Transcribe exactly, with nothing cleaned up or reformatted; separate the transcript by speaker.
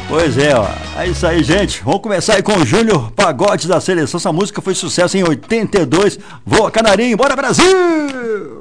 Speaker 1: Pois é, ó. É isso aí, gente. Vamos começar aí com o Júnior Pagode da Seleção. Essa música foi sucesso em oitenta e dois. Voa, Canarinho. Bora, Brasil!